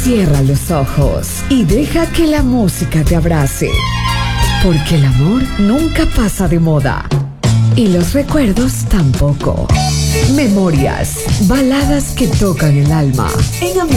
Cierra los ojos y deja que la música te abrace. Porque el amor nunca pasa de moda. Y los recuerdos tampoco. Memorias, baladas que tocan el alma. En